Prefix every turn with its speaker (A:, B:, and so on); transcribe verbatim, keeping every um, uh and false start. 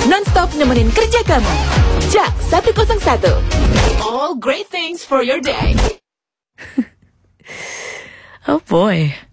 A: non-stop nemenin kerja kamu. Jak seratus satu. All great things for your day.
B: Oh boy.